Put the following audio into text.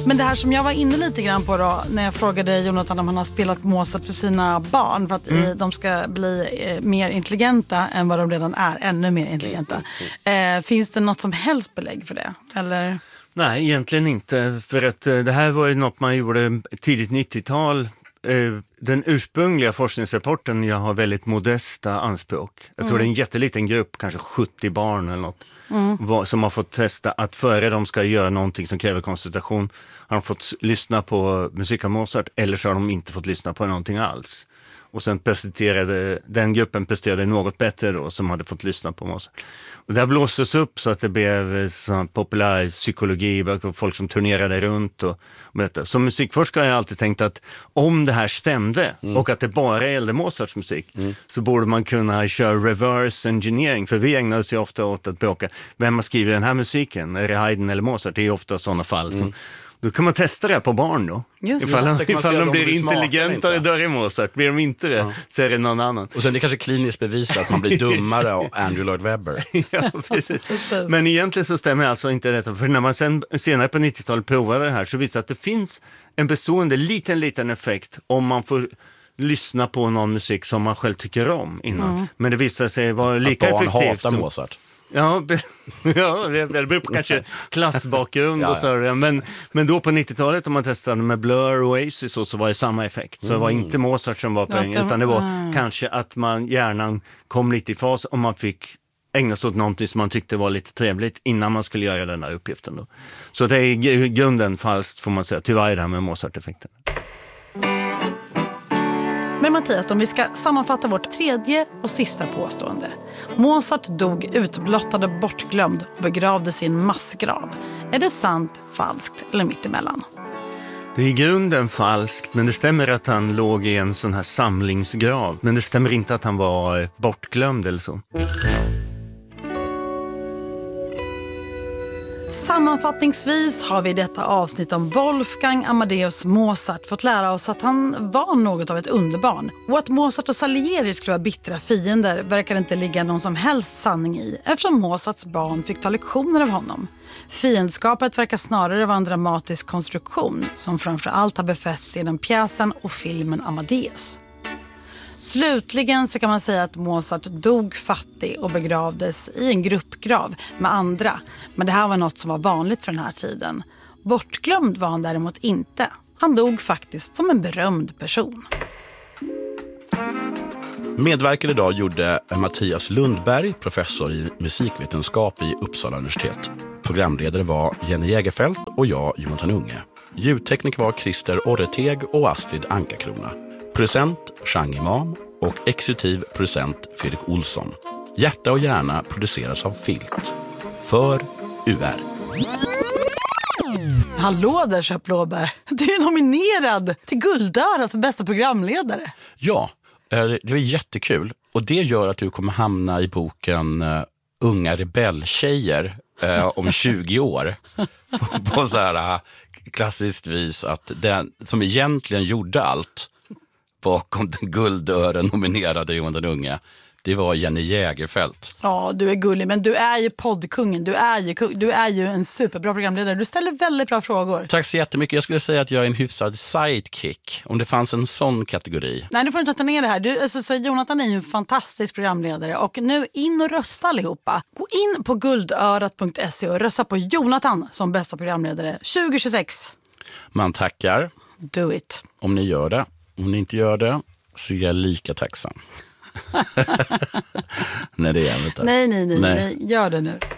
Men det här som jag var inne lite grann på då, när jag frågade Jonathan om han har spelat Mozart för sina barn för att de ska bli mer intelligenta än vad de redan är, ännu mer intelligenta. Finns det något som helst belägg för det? Eller? Nej, egentligen inte. För att det här var ju något man gjorde tidigt 90-tal. Den ursprungliga forskningsrapporten, jag har väldigt modesta anspråk. Jag tror det är en jätteliten grupp, kanske 70 barn eller något, som har fått testa att före de ska göra någonting som kräver koncentration har de fått lyssna på musik av Mozart, eller så har de inte fått lyssna på någonting alls. Och sen den gruppen presterade något bättre då, som hade fått lyssna på Mozart. Och det här blåstes upp så att det blev sån populär psykologi, folk som turnerade runt och detta. Som musikforskare har jag alltid tänkt att om det här stämde och att det bara gällde Mozarts musik, så borde man kunna köra reverse engineering, för vi ägnar oss ju ofta åt att bråka. Vem har skrivit den här musiken? Är det Haydn eller Mozart? Det är ofta sådana fall som... Då kan man testa det på barn då. Ifall de blir intelligentare dör i Mozart. Blir de inte det, så är det någon annan. Och sen det kanske kliniskt bevisat att man blir dummare av Andrew Lloyd Webber. Ja, precis. Men egentligen så stämmer alltså inte detta. För när man senare på 90-talet provade det här, så visar att det finns en bestående liten effekt om man får lyssna på någon musik som man själv tycker om innan. Men det visar sig vara lika effektivt. Barn hatar Mozart. Ja, det beror på kanske klassbakgrund och så. Men då på 90-talet, om man testade med Blur och Oasis, så var det samma effekt. Så det var inte Mozart som var poängen, utan det var kanske att hjärnan kom lite i fas om man fick ägna sig åt någonting som man tyckte var lite trevligt innan man skulle göra den här uppgiften då. Så det är i grunden falskt, får man säga, tyvärr det här med Mozart-effekten. Men Mattias, om vi ska sammanfatta vårt tredje och sista påstående. Mozart dog utblottad och bortglömd och begravdes i en massgrav. Är det sant, falskt eller mittemellan? Det är i grunden falskt, men det stämmer att han låg i en sån här samlingsgrav. Men det stämmer inte att han var bortglömd eller så. Sammanfattningsvis har vi i detta avsnitt om Wolfgang Amadeus Mozart fått lära oss att han var något av ett underbarn. Och att Mozart och Salieri skulle vara bittra fiender verkar inte ligga någon som helst sanning i, eftersom Mozarts barn fick ta lektioner av honom. Fiendskapet verkar snarare vara en dramatisk konstruktion som framför allt har befästs genom pjäsen och filmen Amadeus. Slutligen så kan man säga att Mozart dog fattig och begravdes i en gruppgrav med andra. Men det här var något som var vanligt för den här tiden. Bortglömd var han däremot inte. Han dog faktiskt som en berömd person. Medverkade idag gjorde Mattias Lundberg, professor i musikvetenskap i Uppsala universitet. Programledare var Jenny Jägerfeldt och jag, Jonathan Unge. Ljudteknik var Christer Orreteg och Astrid Ankarkrona. Producent Chang Imam och exekutiv producent Fredrik Olsson. Hjärta och hjärna produceras av Filt. För UR. Hallå där, Köp Blåbär. Du är nominerad till Guldörat för bästa programledare. Ja, det var jättekul. Och det gör att du kommer hamna i boken Unga rebelltjejer om 20 år. På så här klassiskt vis att den som egentligen gjorde allt bakom den Guldören nominerade Jonathan Unge, det var Jenny Jägerfeldt. Ja, du är gullig, men du är ju poddkungen. Du är ju en superbra programledare. Du ställer väldigt bra frågor. Tack så jättemycket. Jag skulle säga att jag är en hyfsad sidekick, om det fanns en sån kategori. Nej, du får inte ta ner det här. Så Jonathan är ju en fantastisk programledare. Och nu in och rösta allihopa. Gå in på guldörat.se och rösta på Jonathan som bästa programledare 2026. Man tackar. Do it. Om ni gör det. Om ni inte gör det så är jag lika tacksam. Nej, det är jag inte. Nej, gör det nu.